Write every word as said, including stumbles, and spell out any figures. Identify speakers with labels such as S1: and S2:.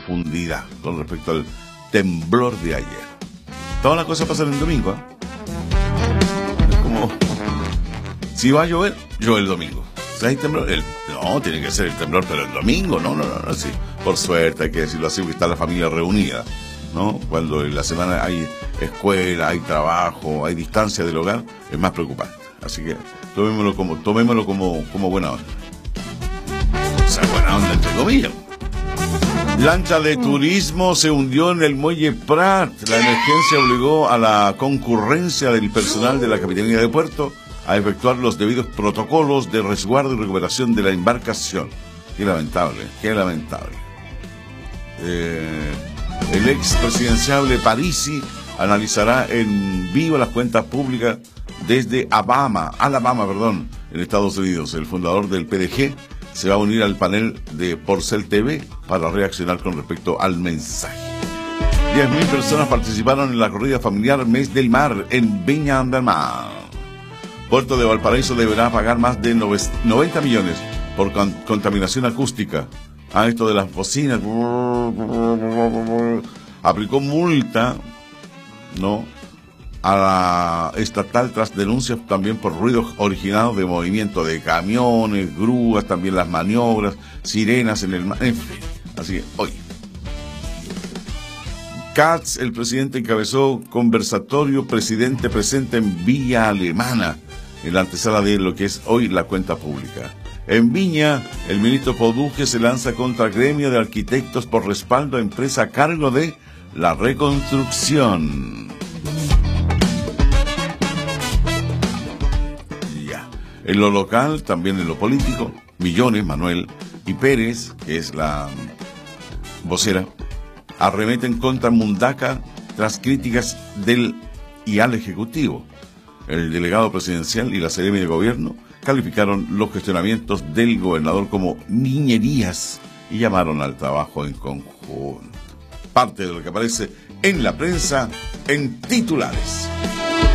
S1: profundidad con respecto al temblor de ayer. Todas las cosas pasan el domingo, ¿eh? Es como, si va a llover, llueve el domingo. Si hay temblor, el, no, tiene que ser el temblor, pero el domingo, no, no, no, no, sí. Por suerte, hay que decirlo así, porque está la familia reunida, ¿no? Cuando en la semana hay escuela, hay trabajo, hay distancia del hogar, es más preocupante. Así que tomémoslo como, tomémoslo como, como buena onda. O sea, buena onda entre comillas. Lancha de turismo se hundió en el muelle Prat. La emergencia obligó a la concurrencia del personal de la Capitanía de Puerto a efectuar los debidos protocolos de resguardo y recuperación de la embarcación. Qué lamentable, qué lamentable. Eh, el ex presidenciable Parisi analizará en vivo las cuentas públicas desde Alabama, Alabama, perdón, en Estados Unidos. El fundador del P D G se va a unir al panel de Porcel T V para reaccionar con respecto al mensaje. diez mil personas participaron en la corrida familiar Mes del Mar en Viña del Mar. Puerto de Valparaíso deberá pagar más de noventa millones por con, contaminación acústica. A esto de las bocinas. Aplicó multa, ¿no?, a la estatal tras denuncias también por ruidos originados de movimiento de camiones, grúas, también las maniobras, sirenas en el mar, en fin. Así que, hoy. Katz, el presidente, encabezó conversatorio presidente presente en Villa Alemana, en la antesala de lo que es hoy la cuenta pública. En Viña, el ministro Poduje se lanza contra gremio de arquitectos por respaldo a empresa a cargo de la reconstrucción. Ya. En lo local, también en lo político, Millones, Manuel, y Pérez, que es la vocera, arremeten contra Mundaca tras críticas del y al Ejecutivo. El delegado presidencial y la Seremi de Gobierno calificaron los gestionamientos del gobernador como niñerías y llamaron al trabajo en conjunto. Parte de lo que aparece en la prensa en titulares.